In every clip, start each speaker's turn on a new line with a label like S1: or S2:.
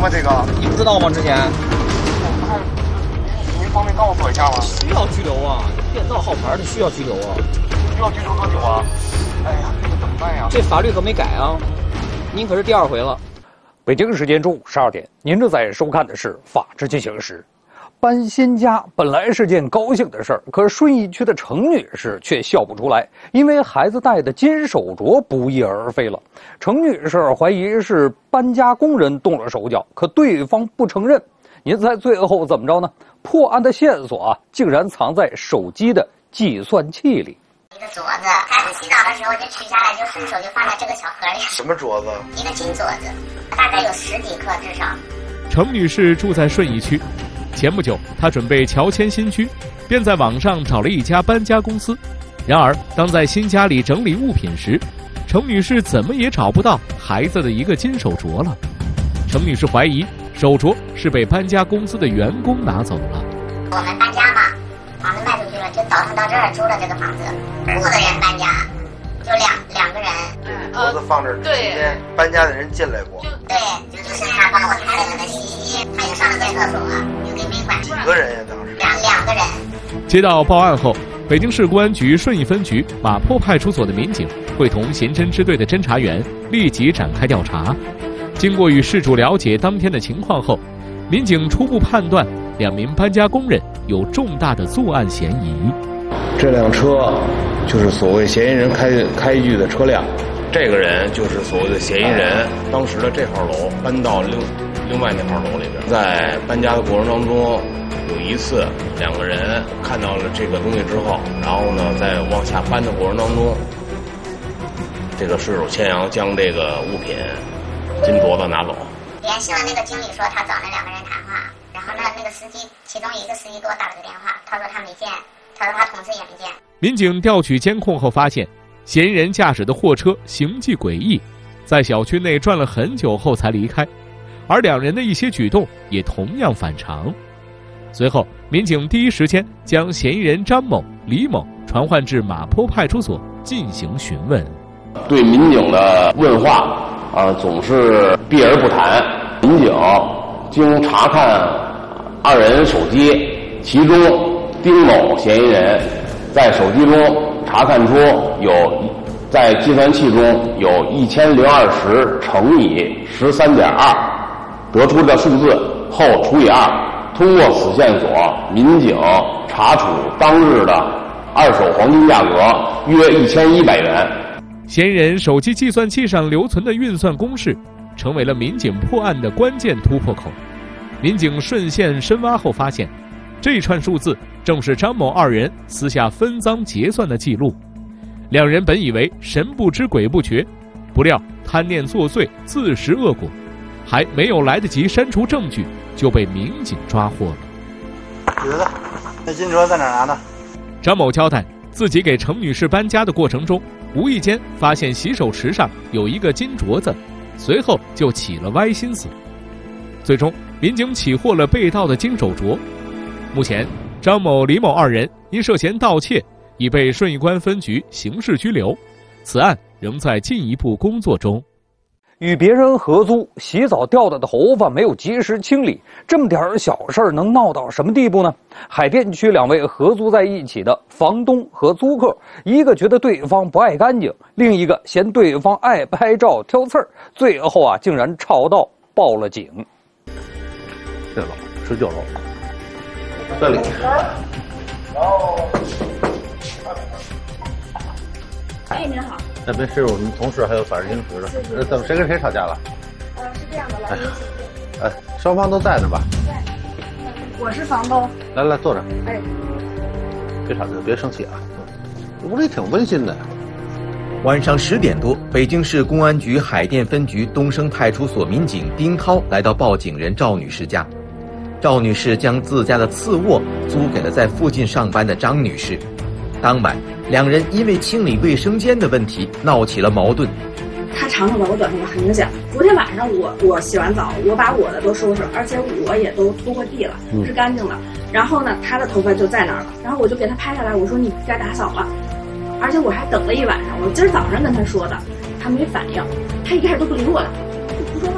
S1: 吗？这个
S2: 你不知道吗？之前
S1: 您方便告诉我一下吗？
S2: 需要拘留啊，变道号牌的需要拘留啊。
S1: 需要拘留多久啊？哎呀，这个怎么办呀？
S2: 这法律可没改啊，您可是第2回了。
S3: 北京时间中午12点，您正在收看的是《法治进行时》。搬新家本来是件高兴的事儿，可顺义区的程女士却笑不出来，因为孩子戴的金手镯不翼而飞了。程女士怀疑是搬家工人动了手脚，可对方不承认。您猜最后怎么着呢？破案的线索竟然藏在手机的计算器里。
S4: 一个镯子，孩子洗澡的时候就取下来，就顺手就放在这个小盒里。
S1: 什么镯子？
S4: 一个金镯子，大概有10几克至少。
S5: 程女士住在顺义区，前不久她准备乔迁新居，便在网上找了一家搬家公司。然而，当在新家里整理物品时，程女士怎么也找不到孩子的一个金手镯了。程女士怀疑手镯是被搬家公司的员工拿走了。
S4: 我们搬家嘛，房子卖出去了，就倒腾到这儿租了这个房子，5个人搬家，就两个人。
S1: 镯子放这儿，今天搬家的人进来过。
S4: 对，就是他帮我抬了那个洗衣机，他就上了个厕所，就给没管。
S1: 几个人呀？当时
S4: 两个人。
S5: 接到报案后，北京市公安局顺义分局马坡派出所的民警会同刑侦支队的侦查员立即展开调查。经过与事主了解当天的情况后，民警初步判断2名搬家工人有重大的作案嫌疑。
S6: 这辆车就是所谓嫌疑人开具的车辆，这个人就是所谓的嫌疑人。当时的这号楼搬到另外那号楼里边，在搬家的过程当中，有一次2个人看到了这个东西之后，然后呢，在往下搬的过程当中，这个顺手牵羊将这个物品金镯子拿走。
S4: 联系了那个经理说他找那2个人谈话，然后呢，那个司机其中一个司机给我打了个电话，他说他没见，他说他同事也没见。
S5: 民警调取监控后发现，嫌疑人驾驶的货车行迹诡异，在小区内转了很久后才离开，而2人的一些举动也同样反常。随后，民警第一时间将嫌疑人张某、李某传唤至马坡派出所进行询问。
S6: 对民警的问话总是避而不谈。民警经查看2人手机，其中丁某嫌疑人在手机中查看出在计算器中有1020乘以13.2，得出的数字后除以2。通过此线索，民警查处当日的2手黄金价格约1100元。
S5: 嫌疑人手机计算器上留存的运算公式，成为了民警破案的关键突破口。民警顺线深挖后发现，这串数字正是张某2人私下分赃结算的记录。2人本以为神不知鬼不觉，不料贪念作祟，自食恶果，还没有来得及删除证据，就被民警抓获了。
S1: 子，那金镯在哪拿的？
S5: 张某交代，自己给程女士搬家的过程中，无意间发现洗手池上有一个金镯子，随后就起了歪心思。最终，民警起获了被盗的金手镯。目前，张某、李某2人因涉嫌盗窃，已被顺义公安分局刑事拘留。此案仍在进一步工作中。
S3: 与别人合租，洗澡掉的头发没有及时清理，这么点小事儿能闹到什么地步呢？海淀区2位合租在一起的房东和租客，一个觉得对方不爱干净，另一个嫌对方爱拍照挑刺儿，最后竟然吵到报了警。
S7: 这楼19楼，这里。
S8: 哎，您好。
S7: 那边是我们同事，还有法制进行时的。怎么谁跟谁吵架了？
S8: 是这样的，来，
S7: 双方都在呢吧？
S8: 对，我是房东。
S7: 来坐着。
S8: 哎，
S7: 别吵架，别生气啊。屋里挺温馨的。
S9: 晚上10点多，北京市公安局海淀分局东升派出所民警丁涛来到报警人赵女士家。赵女士将自家的次卧租给了在附近上班的张女士。当晚，2人因为清理卫生间的问题闹起了矛盾。
S8: 他常常把我短信很影响。昨天晚上我洗完澡，我把我的都收拾，而且我也都拖过地了，是干净的。然后呢，他的头发就在那儿了，然后我就给他拍下来，我说你该打扫了。而且我还等了一晚上，我今儿早上跟他说的，他没反应，他一开始都不理我的，不说话，就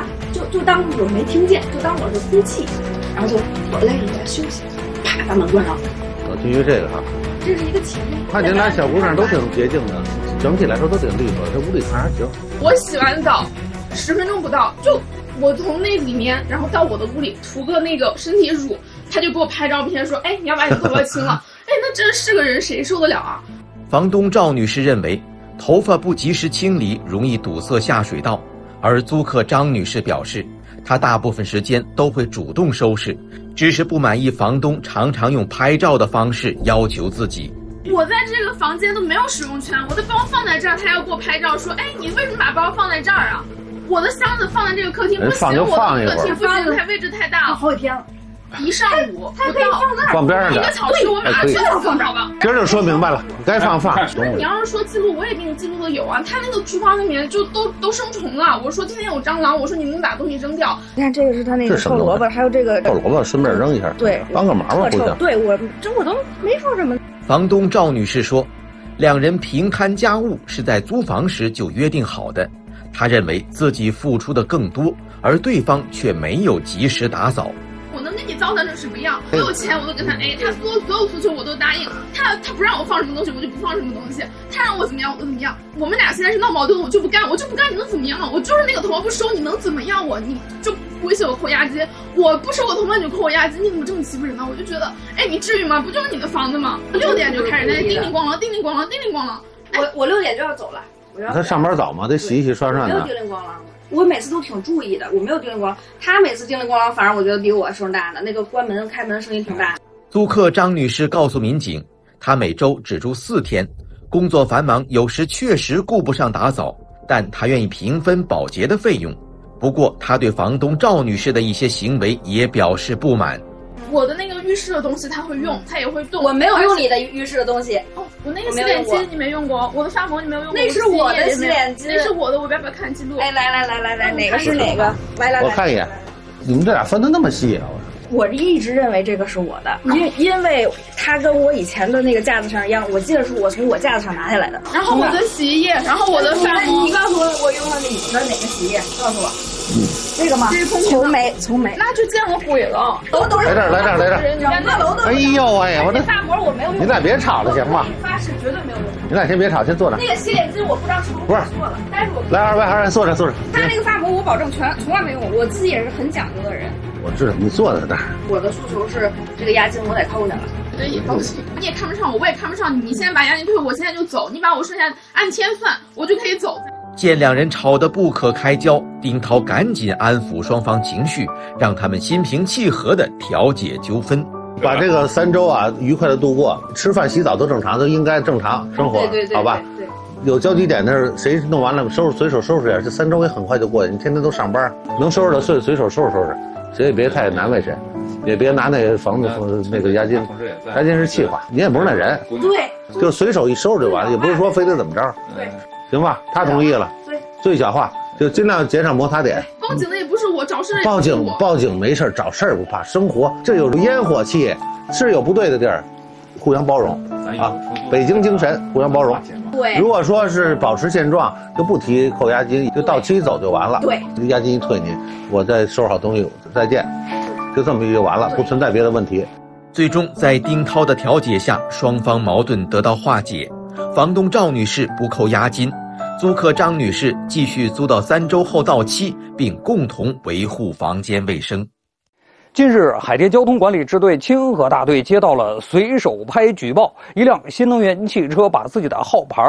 S8: 就当我没听见，就当我是呼气，然后就我累了，在休息，啪把门关上。
S7: 基于这个哈，
S8: 这是一个情况。
S7: 看见俩小姑娘都挺洁净的，整体来说都挺利索，这屋里看还行。
S10: 我洗完澡10分钟不到，就我从那里面，然后到我的屋里涂个那个身体乳，他就给我拍照片说：“哎，你要把你头发清了。”哎，那真是个人，谁受得了啊？
S9: 房东赵女士认为，头发不及时清理容易堵塞下水道，而租客张女士表示，她大部分时间都会主动收拾，只是不满意房东常常用拍照的方式要求自己。
S10: 我在这个房间都没有使用权，我的包放在这儿，他要给我拍照说：“哎，你为什么把包放在这儿啊？我的箱子放在这个客厅不行，我的客厅不行，它位置太大了。”
S8: 好几天了。
S10: 一上午
S8: 它可以放那儿，
S7: 放边上点。
S10: 一个草书我马上就放好吧。
S7: 今儿就说明白了，该放。
S10: 那你要是说记录，我也给你记录的有啊。他那个厨房里面就都生虫了。我说今天有蟑螂，我说你们把东西扔掉。
S8: 你看这个是他那个臭萝卜，还有这个
S7: 臭萝卜顺便扔一下，
S8: 对，
S7: 帮个忙吧，互相。
S8: 对我都没说什么。
S9: 房东赵女士说，两人平摊家务是在租房时就约定好的。她认为自己付出的更多，而对方却没有及时打扫。
S10: 我能给你糟蹋成什么样？我有钱我都跟他 A， 他所有诉求我都答应。他不让我放什么东西，我就不放什么东西。他让我怎么样，我就怎么样。我们俩现在是闹矛盾，我就不干，你能怎么样？我就是那个头发不收，你能怎么样我？你就威胁我扣押金，我不收我头发你就扣我押金，你怎么这么欺负人呢？我就觉得，哎，你至于吗？不就是你的房子吗？6点就开始在叮铃咣啷，叮铃咣啷，叮铃咣啷。
S8: 我6点就要走了。
S7: 他上班早嘛，得洗一洗刷刷的。
S8: 没有叮铃咣啷。我每次都挺注意的，我没有叮铃咣啷，他每次叮铃咣啷，反正我觉得比我声大的那个关门开门声音挺大。
S9: 租客张女士告诉民警，她每周只住4天，工作繁忙，有时确实顾不上打扫，但她愿意平分保洁的费用。不过，她对房东赵女士的一些行为也表示不满。
S10: 我的那个浴室的东西他会用，他也会动。
S8: 我没有用你的浴室的东西。
S10: 哦，我那个洗脸机你没用过，我的发膜你没有用过。
S8: 那是我的洗脸机，
S10: 那是我的，我要不要看记录？
S8: 哎，来，哪个是哪个？来，
S7: 我看一眼。你们这俩分得那么细啊？
S8: 我一直认为这个是我的，因为它跟我以前的那个架子上一样，我记得是我从我架子上拿下来的。
S10: 然后我的洗衣液，然后我的发膜。
S8: 你告诉我用了你的哪个洗衣液？告诉我。这个吗？从没，
S10: 那就见了鬼了。
S7: 来这儿。哎呦喂，我这
S8: 发膜我没有用。
S7: 你俩别吵了行吗？
S8: 发誓绝对没有用。
S7: 你俩先别吵，先坐着。
S8: 那个洗脸巾我不知道是不是做了，但是我
S7: 来2位坐着。
S8: 他那个发膜我保证从来没用过，我自己也是很讲究的人。
S7: 我知道你坐在那儿。
S8: 我的诉求是这个押金我得扣下来。
S10: 这也高兴，你也看不上我，我也看不上你。你现在把押金退，我现在就走。你把我剩下按天算，我就可以走。
S9: 见两人吵得不可开交，丁涛赶紧安抚双方情绪，让他们心平气和地调解纠纷。
S7: 把这个3周啊愉快的度过，吃饭洗澡都正常，都应该正常生活，
S8: 对
S7: 好吧？
S8: 对。
S7: 有交集点的是谁弄完了随手收拾点，这3周也很快就过去。你天天都上班，能收拾的随手收拾，谁也别太难为谁，也别拿那个房子那个押金是气话，你也不是那人，
S8: 对，
S7: 就随手一收拾就完了，也不是说非得怎么着，
S8: 对，
S7: 行吧？他同意了，
S8: 对，
S7: 最小化就尽量减少摩擦点。
S10: 报警的也不是我，找事儿。
S7: 报警没事，找事儿不怕。生活这有烟火气，是有不对的地儿，互相包容啊！北京精神，互相包容。
S8: 对，
S7: 如果说是保持现状，就不提扣押金，就到期走就完了。
S8: 对，
S7: 押金一退你，我再收拾好东西，再见，就这么就完了，不存在别的问题。
S9: 最终，在丁涛的调解下，双方矛盾得到化解。房东赵女士不扣押金，租客张女士继续租到3周后到期，并共同维护房间卫生。
S3: 近日，海淀交通管理支队清河大队接到了随手拍举报，一辆新能源汽车把自己的号牌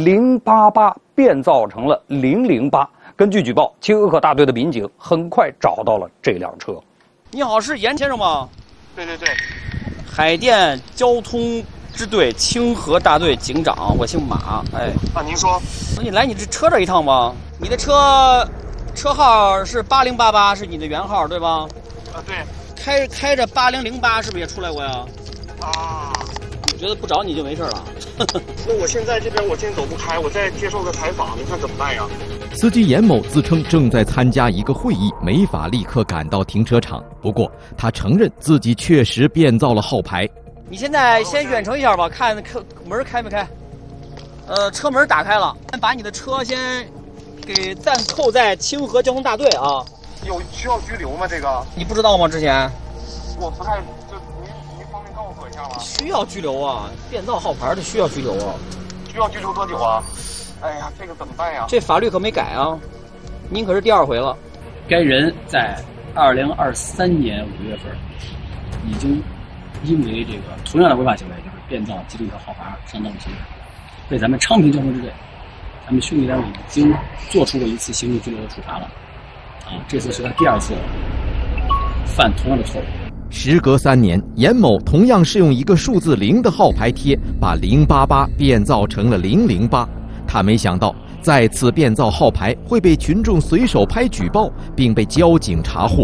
S3: 088变造成了008。根据举报，清河大队的民警很快找到了这辆车。
S2: 你好，是严先生吗？
S1: 对，
S2: 海淀交通支队清河大队警长，我姓马。哎，
S1: 您说，
S2: 你来你这车这一趟吗？你的车号是8088，是你的原号对吧？
S1: 对。
S2: 开着8008是不是也出来过呀？
S1: 啊，
S2: 你觉得不找你就没事了？
S1: 那我现在这边我现在走不开，我再接受个采访，您看怎么办呀？
S5: 司机严某自称正在参加一个会议，没法立刻赶到停车场。不过他承认自己确实变造了号牌。
S2: 你现在先远程一下吧，看门开没开。车门打开了，把你的车先给暂扣在清河交通大队啊。
S1: 有需要拘留吗？这个
S2: 你不知道吗？之前
S1: 我不太，就您方便告诉我一下吗？
S2: 需要拘留啊，变造号牌的需要拘留啊。
S1: 需要拘留多久啊？哎呀，这个怎么办呀？
S2: 这法律可没改啊，您可是第2回了。
S11: 该人在2023年5月份已经因为这个同样的违法行为，就是变造机动车号牌上道路行为，被咱们昌平交通支队，咱们兄弟单位已经做出过1次行政拘留的处罚了。这次是他第2次犯同样的错误。
S9: 时隔3年，严某同样是用一个数字0的号牌贴，把088变造成了008。他没想到，再次变造号牌会被群众随手拍举报，并被交警查获。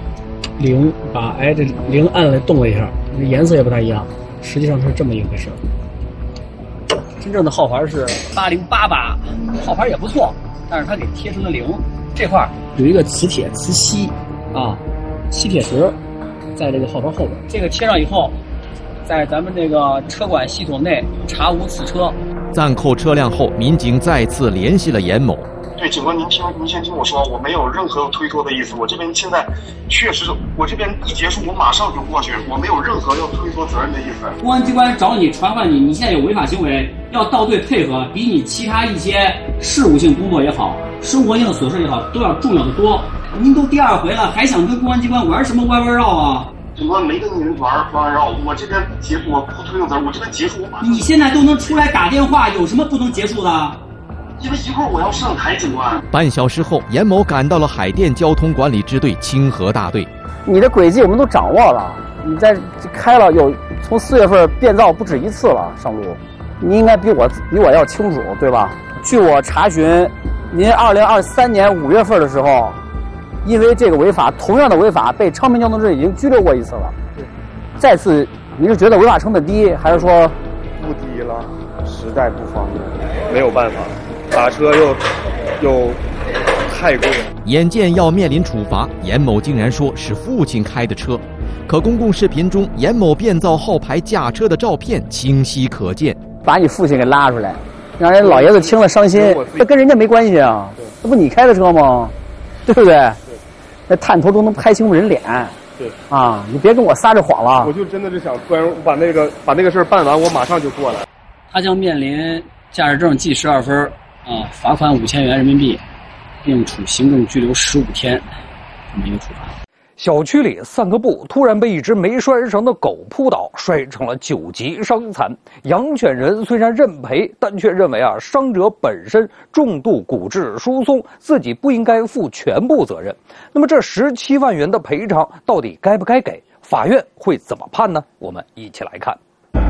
S11: 0把这0按了动了一下，颜色也不太一样，实际上是这么一回事。真正的号牌是8088，号牌也不错，但是他给贴成了0。这块有一个磁铁磁吸吸铁石，在这个号牌后边，这个贴上以后，在咱们这个车管系统内查无此车。
S9: 暂扣车辆后，民警再次联系了严某。
S1: 对，警官，您先听我说，我没有任何推脱的意思。我这边现在确实，我这边一结束，我马上就过去，我没有任何要推脱责任的意思。
S11: 公安机关找你传唤你，你现在有违法行为，要到队配合，比你其他一些事务性工作也好，生活性的琐事也好，都要重要的多。您都第2回了，还想跟公安机关玩什么弯弯绕啊？
S1: 警官，没跟您玩弯绕，我这边结束，我不推脱责任，我这边结束，我马上。
S11: 你现在都能出来打电话，有什么不能结束的？
S1: 因为一会儿我要上台，警官。
S9: 半小时后，严某赶到了海淀交通管理支队清河大队。
S2: 你的轨迹我们都掌握了，你在开了从4月份变造不止1次了上路，你应该比我要清楚，对吧？据我查询，您2023年5月份的时候，因为这个同样的违法被昌平交通支队已经拘留过1次了。再次，你是觉得违法成本低，还是说
S12: 不低了？实在不方便，没有办法。打车又太贵了。
S9: 眼见要面临处罚，严某竟然说是父亲开的车，可公共视频中严某变造号牌驾车的照片清晰可见。
S2: 把你父亲给拉出来，让人老爷子听了伤心，这跟人家没关系啊，这不你开的车吗？对不对？那探头都能拍清楚人脸。
S12: 对
S2: 啊，你别跟我撒这谎了。
S12: 我就真的是想突然把那个事儿办完，我马上就过来。
S11: 他将面临驾驶证记12分。罚款5000元人民币，并处行政拘留15天，这么一个处罚。
S3: 小区里散个步，突然被一只没拴绳的狗扑倒，摔成了9级伤残。养犬人虽然认赔，但却认为伤者本身重度骨质疏松，自己不应该负全部责任。那么这17万元的赔偿到底该不该给？法院会怎么判呢？我们一起来看。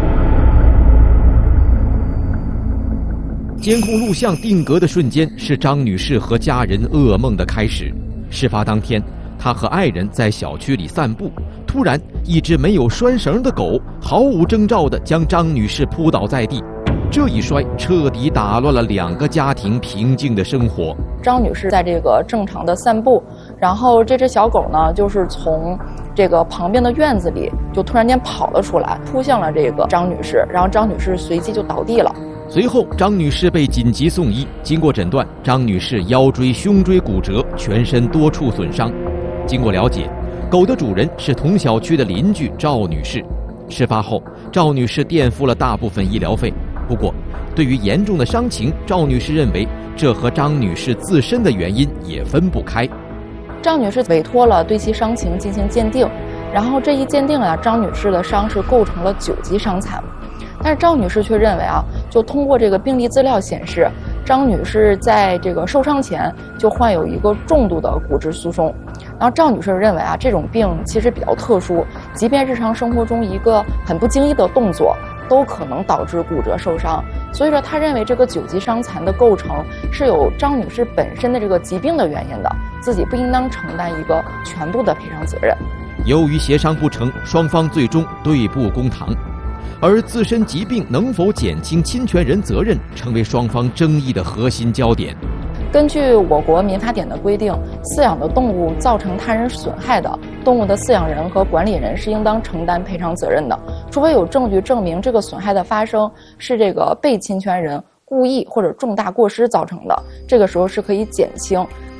S9: 监控录像定格的瞬间，是张女士和家人噩梦的开始。事发当天，她和爱人在小区里散步，突然，一只没有拴绳的狗毫无征兆地将张女士扑倒在地。这一摔彻底打乱了2个家庭平静的生活。
S13: 张女士在这个正常的散步，然后这只小狗呢，就是从这个旁边的院子里就突然间跑了出来，扑向了这个张女士，然后张女士随即就倒地了。
S9: 随后，张女士被紧急送医。经过诊断，张女士腰椎、胸椎骨折，全身多处损伤。经过了解，狗的主人是同小区的邻居赵女士。事发后，赵女士垫付了大部分医疗费。不过，对于严重的伤情，赵女士认为这和张女士自身的原因也分不开。
S13: 赵女士委托了对其伤情进行鉴定，然后这一鉴定张女士的伤是构成了9级伤残。但是赵女士却认为就通过这个病历资料显示，张女士在这个受伤前就患有一个重度的骨质疏松。然后赵女士认为这种病其实比较特殊，即便日常生活中一个很不经意的动作都可能导致骨折受伤。所以说她认为这个9级伤残的构成是有张女士本身的这个疾病的原因的，自己不应当承担一个全部的赔偿责任。
S9: 由于协商不成，双方最终对簿公堂。而自身疾病能否减轻侵权人责任，成为双方争议的核心焦点。
S13: 根据我国民法典的规定，饲养的动物造成他人损害的，动物的饲养人和管理人是应当承担赔偿责任的，除非有证据证明这个损害的发生是这个被侵权人故意或者重大过失造成的，这个时候是可以减轻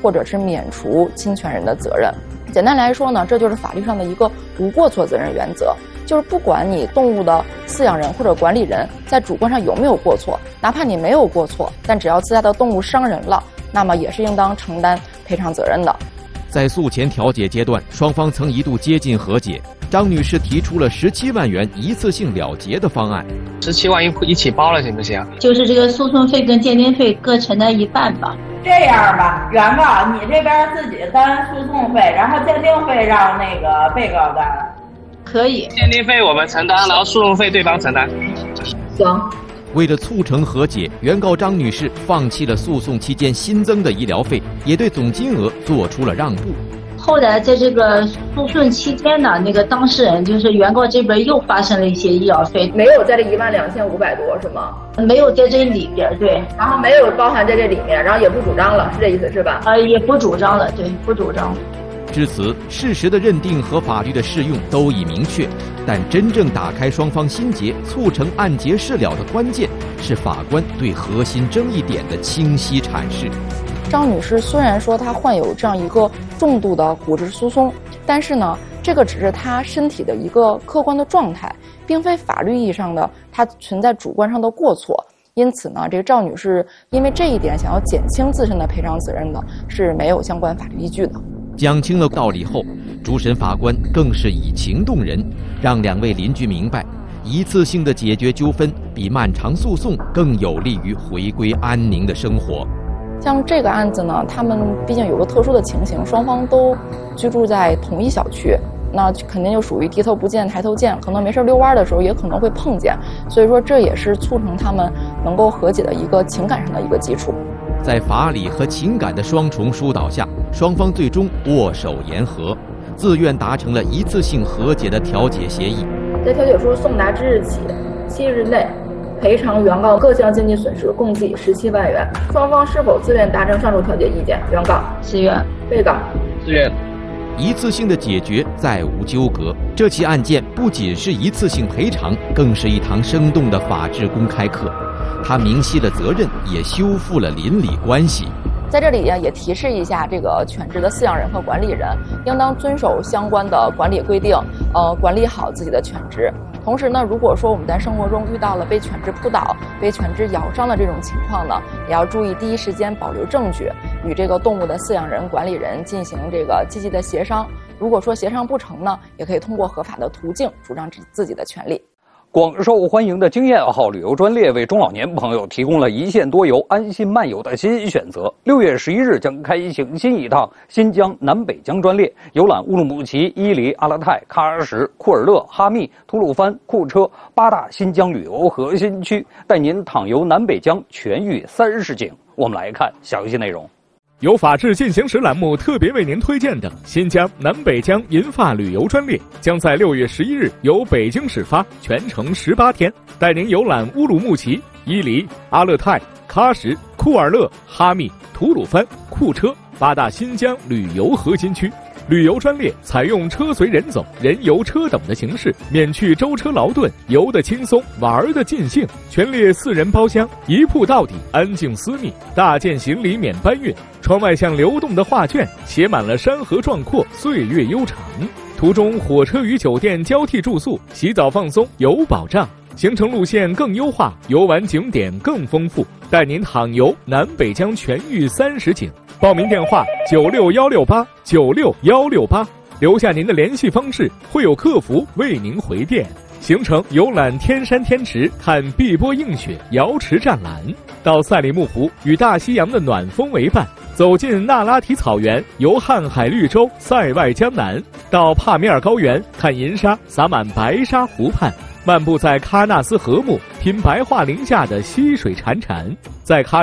S13: 或者是免除侵权人的责任。简单来说呢，这就是法律上的一个无过错责任原则，就是不管你动物的饲养人或者管理人在主观上有没有过错，哪怕你没有过错，但只要自家的动物伤人了，那么也是应当承担赔偿责任的。
S9: 在诉前调解阶段，双方曾一度接近和解。张女士提出了17万元一次性了结的方案。
S14: 17万一起包了行不行？
S15: 就是这个诉讼费跟鉴定费各承担一半吧。
S16: 这样吧，原告你这边自己担诉讼费，然后鉴定费让那个被告担。
S15: 可以。
S14: 鉴定费我们承担，然后诉讼费对方承担。
S15: 行。
S9: 为了促成和解，原告张女士放弃了诉讼期间新增的医疗费，也对总金额做出了让步。
S15: 后来在这个诉讼期间呢，那个当事人就是原告这边又发生了一些医疗费，
S13: 没有在这12500多是吗？
S15: 没有在这里边，对，
S13: 然后没有包含在这里面，然后也不主张了，是这意思是吧？
S15: 也不主张了，对，不主张。
S9: 至此，事实的认定和法律的适用都已明确，但真正打开双方心结、促成案结事了的关键，是法官对核心争议点的清晰阐释。
S13: 张女士虽然说她患有这样一个重度的骨质疏松，但是呢，这个只是她身体的一个客观的状态，并非法律意义上的她存在主观上的过错。因此呢，这个赵女士因为这一点想要减轻自身的赔偿责任的，是没有相关法律依据的。
S9: 讲清了道理后，主审法官更是以情动人，让两位邻居明白，一次性的解决纠纷比漫长诉讼更有利于回归安宁的生活。
S13: 像这个案子呢，他们毕竟有个特殊的情形，双方都居住在同一小区，那肯定就属于低头不见抬头见，可能没事遛弯的时候也可能会碰见，所以说这也是促成他们能够和解的一个情感上的一个基础。
S9: 在法理和情感的双重疏导下，双方最终握手言和，自愿达成了一次性和解的调解协议。
S13: 在调解书送达之日起7日内赔偿原告各项经济损失共计17万元。双方是否自愿达成上述调解意见？原告
S15: 自愿，
S13: 被告
S14: 自愿。
S9: 一次性的解决，再无纠葛。这起案件不仅是一次性赔偿，更是一堂生动的法治公开课。它明晰了责任，也修复了邻里关系。
S13: 在这里也提示一下，这个犬只的饲养人和管理人应当遵守相关的管理规定，管理好自己的犬只。同时呢，如果说我们在生活中遇到了被犬只扑倒、被犬只咬伤的这种情况呢，也要注意第一时间保留证据，与这个动物的饲养人、管理人进行这个积极的协商。如果说协商不成呢，也可以通过合法的途径主张自己的权利。
S3: 广受欢迎的经验号旅游专列为中老年朋友提供了一线多游、安心漫游的新选择。6月11日将开行新一趟新疆南北疆专列，游览乌鲁木齐、伊犁、阿勒泰、喀什什、库尔勒、哈密、吐鲁番、库车8大新疆旅游核心区，带您淌游南北疆全域30景。我们来看详细内容。
S5: 由法治进行时栏目特别为您推荐的新疆南北疆银发旅游专列，将在6月11日由北京始发，全程18天，带您游览乌鲁木齐、伊犁、阿勒泰、喀什、库尔勒、哈密、吐鲁番、库车8大新疆旅游核心区。旅游专列采用车随人走、人游车等的形式，免去舟车劳顿，游得轻松，玩得尽兴。全列4人包厢，一铺到底，安静私密，大件行李免搬运。窗外像流动的画卷，写满了山河壮阔，岁月悠长。途中火车与酒店交替住宿，洗澡放松有保障。行程路线更优化，游玩景点更丰富，带您淌游南北疆全域30景。报名电话96168，96168，留下您的联系方式，会有客服为您回电。行程游览天山天池，看碧波映雪，瑶池湛蓝；到赛里木湖，与大西洋的暖风为伴；走进那拉提草原，游瀚海绿洲，塞外江南；到帕米尔高原，看银沙洒满白沙湖畔。漫步在喀纳斯河木，品白桦林下的溪水潺潺，在喀